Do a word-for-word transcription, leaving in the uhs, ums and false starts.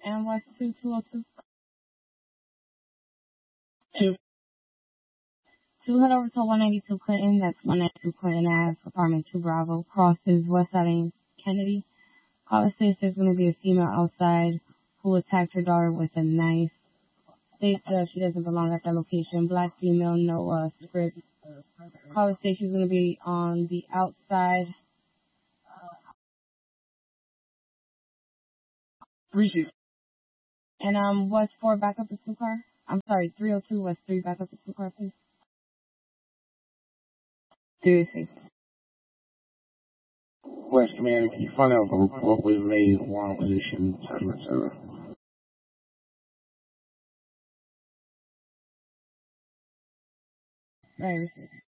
And what's two two oh two? Two. Two, head over to one ninety-two Clinton. That's one ninety-two Clinton Ave, apartment two Bravo. Crosses West Side and Kennedy. Caller says there's going to be a female outside who attacked her daughter with a knife. States that she doesn't belong at that location. Black female, no uh, script. Caller says she's going to be on the outside. Receive. And um, what's four back up the two car? I'm sorry, three oh two, what's three back up the two car, please? three oh six. West Command, can you find out what we made one position, et cetera, et cetera? Right, receive.